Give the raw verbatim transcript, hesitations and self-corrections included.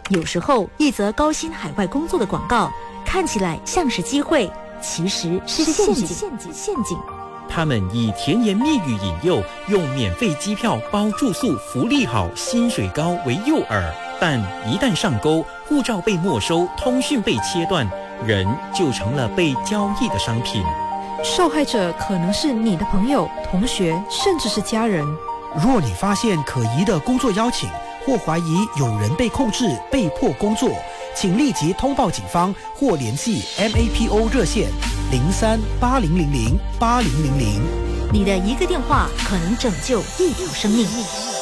有时候，一则高薪海外工作的广告看起来像是机会，其实是陷阱。陷阱，陷阱。 他们以甜言蜜语引诱，用免费机票包住宿、福利好、薪水高为诱饵，但一旦上钩，护照被没收，通讯被切断，人就成了被交易的商品。 受害者可能是你的朋友、同学，甚至是家人。 若你发现可疑的工作邀请，或怀疑有人被控制、被迫工作，请立即通报警方或联系 M A P O 热线零三八零零零八零零零。 你的一个电话可能拯救一条生命。